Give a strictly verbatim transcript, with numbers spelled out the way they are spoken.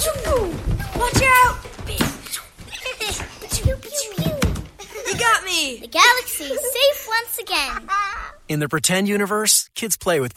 Watch out! You got me! The galaxy is safe once again. In the pretend universe, kids play with